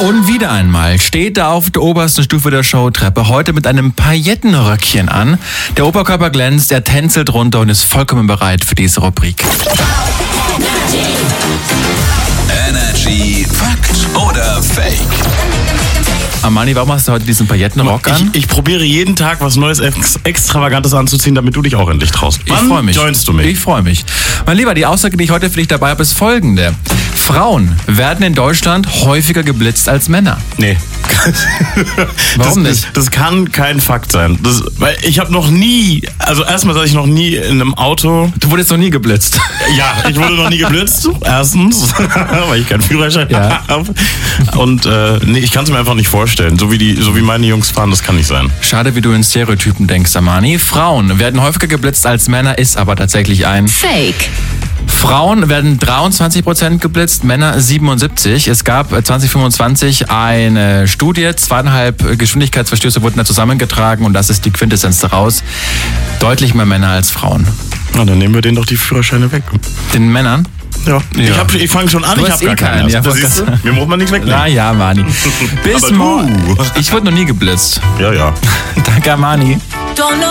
Und wieder einmal steht er auf der obersten Stufe der Showtreppe, heute mit einem Paillettenröckchen an. Der Oberkörper glänzt, er tänzelt runter und ist vollkommen bereit für diese Rubrik. Energy Fakt oder Fake? Armani, warum hast du heute diesen Paillettenrock an? Ich probiere jeden Tag was Neues, Extravagantes anzuziehen, damit du dich auch endlich traust. Ich freue mich. Joinst du mich? Ich freue mich. Mein Lieber, die Aussage, die ich heute für dich dabei habe, ist folgende. Frauen werden in Deutschland häufiger geblitzt als Männer. Nee. Warum nicht? Das kann kein Fakt sein. Weil ich habe noch nie, also erstmal saß ich noch nie in einem Auto. Du wurdest noch nie geblitzt. Ja, ich wurde noch nie geblitzt. Erstens, weil ich keinen Führerschein habe. Und nee, ich kann es mir einfach nicht vorstellen. So wie meine Jungs fahren, das kann nicht sein. Schade, wie du in Stereotypen denkst, Armani. Frauen werden häufiger geblitzt als Männer, ist aber tatsächlich ein Fake. Frauen werden 23% geblitzt, Männer 77%. Es gab 2025 eine Studie, 2,5 Geschwindigkeitsverstöße wurden da zusammengetragen und das ist die Quintessenz daraus. Deutlich mehr Männer als Frauen. Na, dann nehmen wir denen doch die Führerscheine weg. Den Männern? Ja. Ich fange schon an, Du ich hast habe gar keinen. Ja, Mir muss man nichts wegnehmen. Na ja, Armani. Bis morgen. Ich wurde noch nie geblitzt. Ja. Danke, Armani. Don't know